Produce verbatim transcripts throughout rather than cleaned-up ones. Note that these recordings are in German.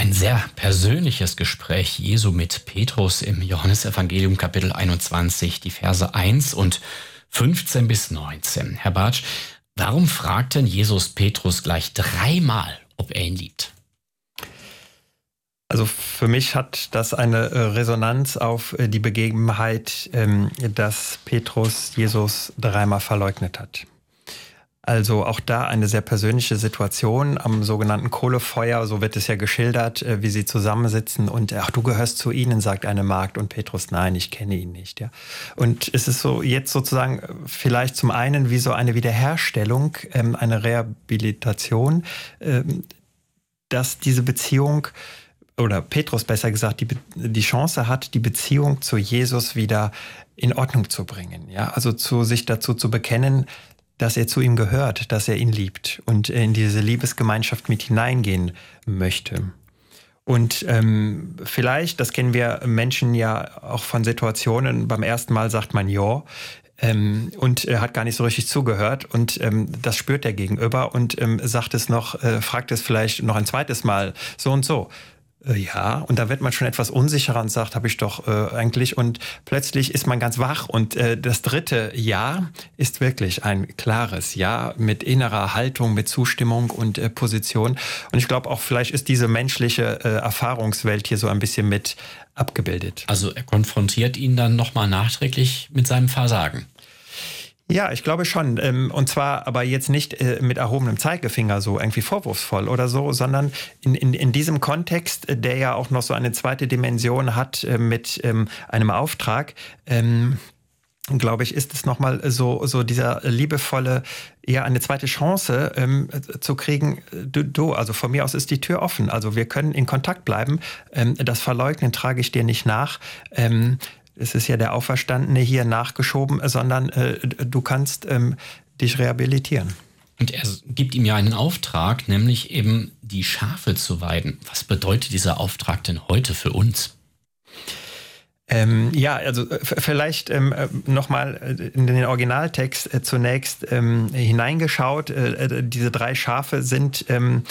Ein sehr persönliches Gespräch Jesu mit Petrus im Johannesevangelium Kapitel einundzwanzig, die Verse eins und fünfzehn bis neunzehn. Herr Bartsch, warum fragt denn Jesus Petrus gleich dreimal, ob er ihn liebt? Also für mich hat das eine Resonanz auf die Begebenheit, dass Petrus Jesus dreimal verleugnet hat. Also auch da eine sehr persönliche Situation am sogenannten Kohlefeuer, so wird es ja geschildert, wie sie zusammensitzen und ach, du gehörst zu ihnen, sagt eine Magd, und Petrus, nein, ich kenne ihn nicht. Ja. Und es ist so jetzt sozusagen vielleicht zum einen wie so eine Wiederherstellung, eine Rehabilitation, dass diese Beziehung, oder Petrus besser gesagt, die, die Chance hat, die Beziehung zu Jesus wieder in Ordnung zu bringen. Ja, also zu sich dazu zu bekennen, dass er zu ihm gehört, dass er ihn liebt und in diese Liebesgemeinschaft mit hineingehen möchte. Und ähm, vielleicht, das kennen wir Menschen ja auch von Situationen, beim ersten Mal sagt man ja ähm, und er hat gar nicht so richtig zugehört und ähm, das spürt der Gegenüber und ähm, sagt es noch, äh, fragt es vielleicht noch ein zweites Mal so und so. Ja, und da wird man schon etwas unsicherer und sagt, habe ich doch äh, eigentlich. Und plötzlich ist man ganz wach. Und äh, das dritte Ja ist wirklich ein klares Ja mit innerer Haltung, mit Zustimmung und äh, Position. Und ich glaube auch, vielleicht ist diese menschliche äh, Erfahrungswelt hier so ein bisschen mit abgebildet. Also er konfrontiert ihn dann nochmal nachträglich mit seinem Versagen. Ja, ich glaube schon. Und zwar aber jetzt nicht mit erhobenem Zeigefinger so irgendwie vorwurfsvoll oder so, sondern in, in, in diesem Kontext, der ja auch noch so eine zweite Dimension hat mit einem Auftrag, glaube ich, ist es nochmal so, so dieser liebevolle, eher eine zweite Chance ähm, zu kriegen, du, du, also von mir aus ist die Tür offen. Also wir können in Kontakt bleiben. Ähm, das Verleugnen trage ich dir nicht nach. Ähm, Es ist ja der Auferstandene hier nachgeschoben, sondern äh, du kannst ähm, dich rehabilitieren. Und er gibt ihm ja einen Auftrag, nämlich eben die Schafe zu weiden. Was bedeutet dieser Auftrag denn heute für uns? Ähm, ja, also f- vielleicht ähm, nochmal in den Originaltext äh, zunächst ähm, hineingeschaut. Äh, diese drei Schafe sind Ähm,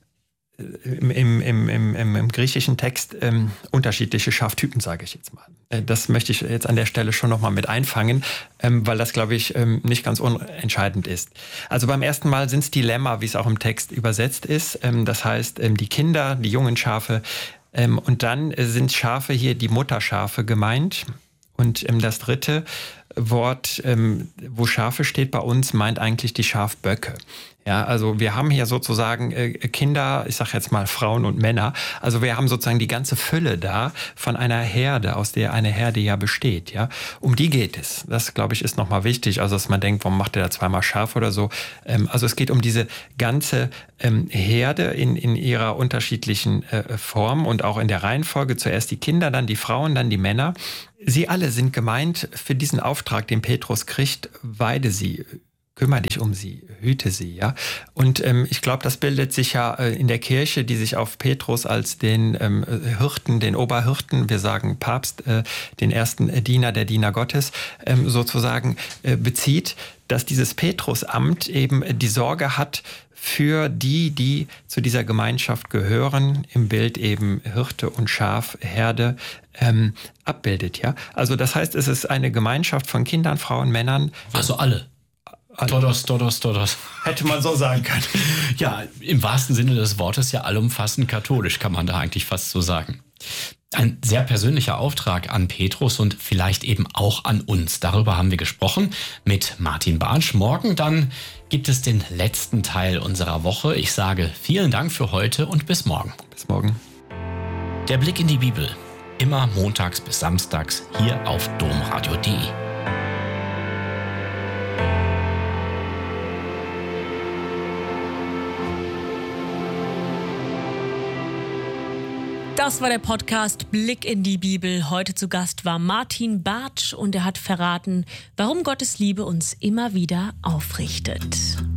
Im, im, im, im, im griechischen Text ähm, unterschiedliche Schaftypen, sage ich jetzt mal. Äh, das möchte ich jetzt an der Stelle schon nochmal mit einfangen, ähm, weil das, glaube ich, ähm, nicht ganz unentscheidend ist. Also beim ersten Mal sind es die Lämmer, wie es auch im Text übersetzt ist. Ähm, das heißt, ähm, die Kinder, die jungen Schafe. Ähm, und dann äh, sind Schafe hier die Mutterschafe gemeint. Und ähm, das dritte Wort, ähm, wo Schafe steht bei uns, meint eigentlich die Schafböcke. Ja, also wir haben hier sozusagen äh, Kinder, ich sage jetzt mal Frauen und Männer. Also wir haben sozusagen die ganze Fülle da von einer Herde, aus der eine Herde ja besteht. Ja, um die geht es. Das, glaube ich, ist nochmal wichtig. Also dass man denkt, warum macht der da zweimal Schaf oder so? Ähm, also es geht um diese ganze ähm, Herde in in ihrer unterschiedlichen äh, Form und auch in der Reihenfolge. Zuerst die Kinder, dann die Frauen, dann die Männer. Sie alle sind gemeint für diesen Auftrag, den Petrus kriegt, weide sie. Kümmere dich um sie, hüte sie, ja. Und ähm, ich glaube, das bildet sich ja äh, in der Kirche, die sich auf Petrus als den ähm, Hirten, den Oberhirten, wir sagen Papst, äh, den ersten Diener, der Diener Gottes, ähm, sozusagen äh, bezieht, dass dieses Petrusamt eben die Sorge hat für die, die zu dieser Gemeinschaft gehören, im Bild eben Hirte und Schaf, Herde, ähm, abbildet, ja. Also das heißt, es ist eine Gemeinschaft von Kindern, Frauen, Männern. Also alle. Todos, todos, todos. Hätte man so sagen können. Ja, im wahrsten Sinne des Wortes ja allumfassend katholisch, kann man da eigentlich fast so sagen. Ein sehr persönlicher Auftrag an Petrus und vielleicht eben auch an uns. Darüber haben wir gesprochen mit Martin Bartsch. Morgen dann gibt es den letzten Teil unserer Woche. Ich sage vielen Dank für heute und bis morgen. Bis morgen. Der Blick in die Bibel. Immer montags bis samstags hier auf domradio punkt de. Das war der Podcast Blick in die Bibel. Heute zu Gast war Martin Bartsch und er hat verraten, warum Gottes Liebe uns immer wieder aufrichtet.